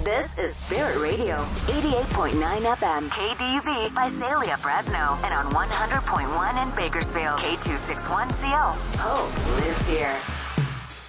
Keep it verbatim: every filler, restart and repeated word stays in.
This is Spirit Radio, eighty-eight point nine F M, K D U V, Visalia, Fresno, and on one hundred point one in Bakersfield, K two sixty-one C O. Hope lives here.